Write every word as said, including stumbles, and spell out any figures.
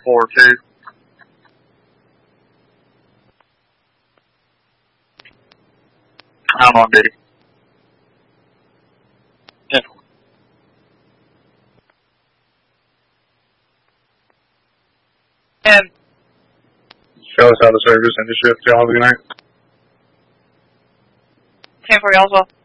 four two. I'm on duty. ten four. ten. Show us out of service and the shift. Y'all have a good night. ten four, y'all as well.